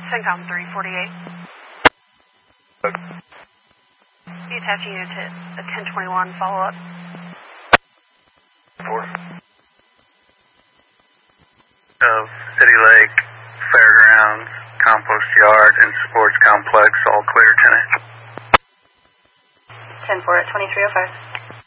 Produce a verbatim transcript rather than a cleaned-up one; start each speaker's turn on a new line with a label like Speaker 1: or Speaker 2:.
Speaker 1: CENTCOM three forty-eight. Detaching unit to a ten twenty-one follow-up.
Speaker 2: Four. Of City Lake, Fairgrounds, Compost Yard, and Sports Complex, all clear, Tenant.
Speaker 1: ten four at twenty-three oh five.